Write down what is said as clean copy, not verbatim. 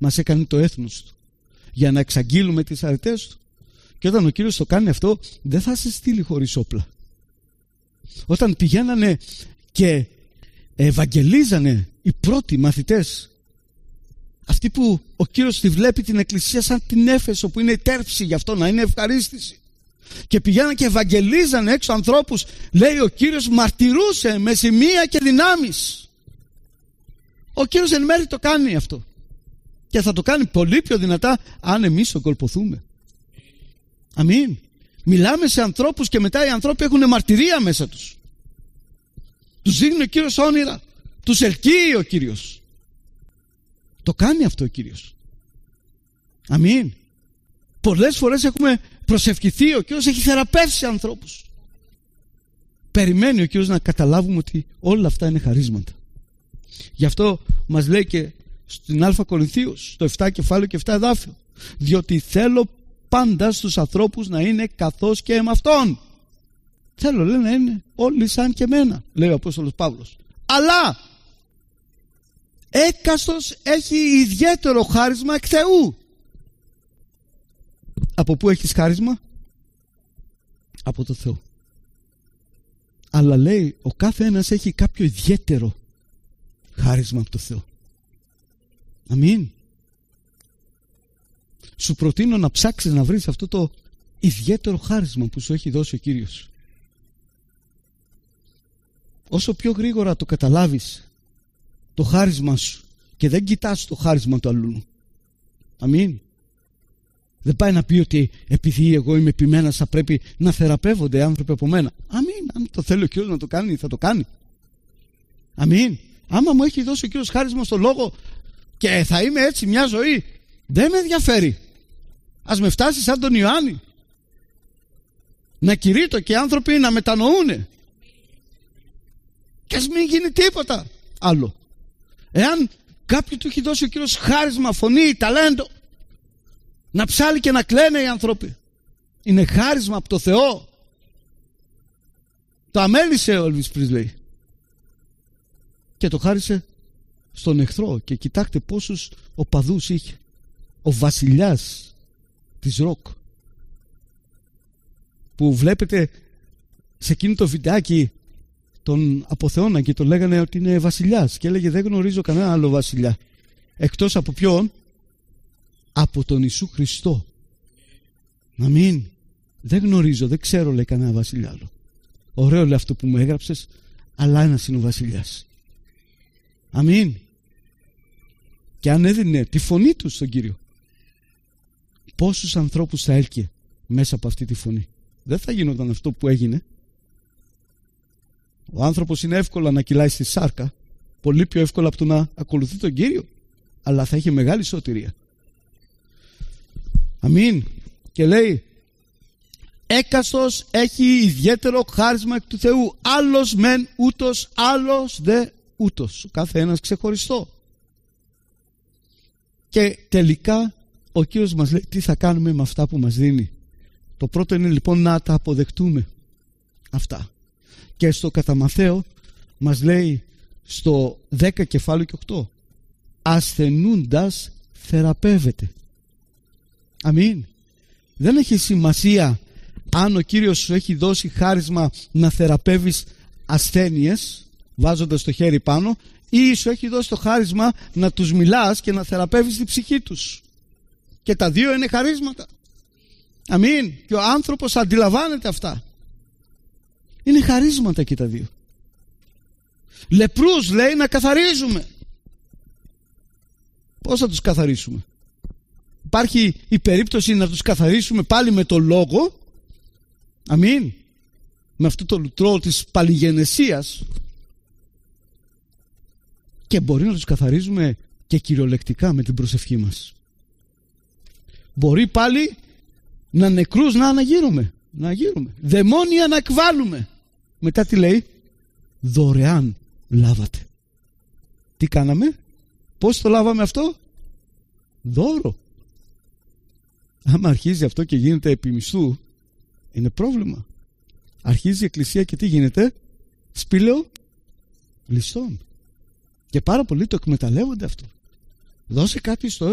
μας έκανε το έθνος του, για να εξαγγείλουμε τις αρετές του. Και όταν ο Κύριος το κάνει αυτό, δεν θα σε στείλει χωρίς όπλα. Όταν πηγαίνανε και ευαγγελίζανε οι πρώτοι μαθητές, αυτοί που ο Κύριος τη βλέπει την εκκλησία σαν την Έφεσο, που είναι η τέρψη γι' αυτό, να είναι ευχαρίστηση, και πηγαίνανε και ευαγγελίζανε έξω ανθρώπους, λέει ο Κύριος μαρτυρούσε με σημεία και δυνάμεις. Ο Κύριος εν μέρει το κάνει αυτό, και θα το κάνει πολύ πιο δυνατά αν εμείς ογκολποθούμε. Αμήν. Μιλάμε σε ανθρώπους και μετά οι άνθρωποι έχουν μαρτυρία μέσα τους. Τους δείχνει ο Κύριος όνειρα, τους ελκύει ο Κύριος. Το κάνει αυτό ο Κύριος. Αμήν. Πολλές φορές έχουμε προσευχηθεί, ο Κύριος έχει θεραπεύσει ανθρώπους. Περιμένει ο Κύριος να καταλάβουμε ότι όλα αυτά είναι χαρίσματα. Γι' αυτό μας λέει και στην Α Κορινθίους, στο 7 κεφάλαιο και 7 εδάφιο, διότι θέλω πάντα στους ανθρώπους να είναι καθώς και εμαυτόν. Θέλω, λέει, να είναι όλοι σαν και εμένα, λέει ο Απόστολος Παύλος. Αλλά έκαστος έχει ιδιαίτερο χάρισμα εκ Θεού. Από πού έχεις χάρισμα? Από το Θεό. Αλλά λέει ο κάθε ένας έχει κάποιο ιδιαίτερο χάρισμα από το Θεό. Αμήν. Σου προτείνω να ψάξεις να βρεις αυτό το ιδιαίτερο χάρισμα που σου έχει δώσει ο Κύριος. Όσο πιο γρήγορα το καταλάβεις το χάρισμα σου και δεν κοιτάς το χάρισμα του αλλού. Αμήν. Δεν πάει να πει ότι επειδή εγώ είμαι επιμένας θα πρέπει να θεραπεύονται οι άνθρωποι από μένα. Αμήν. Αν το θέλει ο Κύριος να το κάνει, θα το κάνει. Αμήν. Άμα μου έχει δώσει ο Κύριος χάρισμα στο λόγο και θα είμαι έτσι μια ζωή, δεν με ενδιαφέρει. Ας με φτάσει σαν τον Ιωάννη, να κηρύττω και οι άνθρωποι να μετανοούνε, και ας μην γίνει τίποτα άλλο. Εάν κάποιοι του έχει δώσει ο Κύριος χάρισμα, φωνή, ταλέντο, να ψάλει και να κλαίνε οι άνθρωποι, είναι χάρισμα από το Θεό. Το αμέλησε ο Elvis Presley και το χάρισε στον εχθρό. Και κοιτάξτε πόσους οπαδούς είχε ο βασιλιάς της ροκ, που βλέπετε σε εκείνο το βιντεάκι τον αποθεώνα και το λέγανε ότι είναι βασιλιάς, και έλεγε δεν γνωρίζω κανένα άλλο βασιλιά εκτός από ποιον? Από τον Ιησού Χριστό. Αμήν. Δεν γνωρίζω, δεν ξέρω, λέει, κανένα βασιλιά άλλο. Ωραίο, λέει, αυτό που μου έγραψες, αλλά ένας είναι ο βασιλιάς. Αμήν. Και αν έδινε τη φωνή του στον Κύριο, πόσους ανθρώπους θα έλκυε μέσα από αυτή τη φωνή? Δεν θα γινόταν αυτό που έγινε. Ο άνθρωπος είναι εύκολα να κυλάει στη σάρκα, πολύ πιο εύκολα από το να ακολουθεί τον Κύριο, αλλά θα είχε μεγάλη σωτηρία. Αμήν. Και λέει έκαστος έχει ιδιαίτερο χάρισμα εκ του Θεού, άλλος μεν ούτως, άλλος δε ούτως, ο κάθε ένας ξεχωριστό. Και τελικά ο Κύριος μας λέει τι θα κάνουμε με αυτά που μας δίνει. Το πρώτο είναι λοιπόν να τα αποδεχτούμε αυτά. Και στο κατά Μαθαίο μας λέει στο 10 κεφάλαιο και 8, ασθενούντας θεραπεύεται. Αμήν. Δεν έχει σημασία αν ο Κύριος σου έχει δώσει χάρισμα να θεραπεύεις ασθένειες βάζοντας το χέρι πάνω, ή σου έχει δώσει το χάρισμα να τους μιλάς και να θεραπεύεις την ψυχή τους. Και τα δύο είναι χαρίσματα. Αμήν. Και ο άνθρωπος αντιλαμβάνεται αυτά. Είναι χαρίσματα και τα δύο. Λεπρούς, λέει, να καθαρίζουμε. Πώς θα τους καθαρίσουμε? Υπάρχει η περίπτωση να τους καθαρίσουμε πάλι με το λόγο. Αμήν. Με αυτό το λουτρό της παλιγενεσίας. Και μπορεί να τους καθαρίζουμε και κυριολεκτικά με την προσευχή μας. Μπορεί πάλι να νεκρούς να αναγείρουμε. Δαιμόνια να εκβάλουμε. Μετά τι λέει? Δωρεάν λάβατε. Τι κάναμε? Πώς το λάβαμε αυτό? Δώρο. Άμα αρχίζει αυτό και γίνεται επί μισθού, είναι πρόβλημα. Αρχίζει η εκκλησία και τι γίνεται? Σπήλαιο ληστών. Και πάρα πολλοί το εκμεταλλεύονται αυτό. Δώσε κάτι στο